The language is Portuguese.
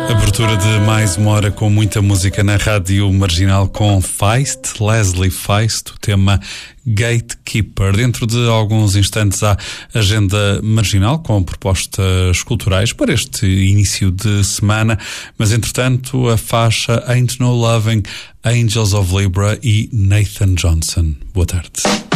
Abertura de mais uma hora com muita música na Rádio Marginal com Feist, Leslie Feist, o tema Gatekeeper. Dentro de alguns instantes há agenda marginal com propostas culturais para este início de semana, mas entretanto a faixa Ain't No Loving, Angels of Libra e Nathan Johnson. Boa tarde.